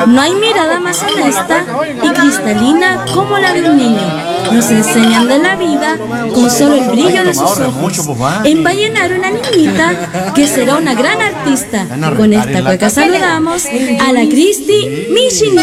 No hay mirada más honesta y cristalina como la de un niño. Nos enseñan de la vida con solo el brillo de sus ojos. Envallenar una niñita que será una gran artista. Con esta cueca saludamos a la Cristi Michini.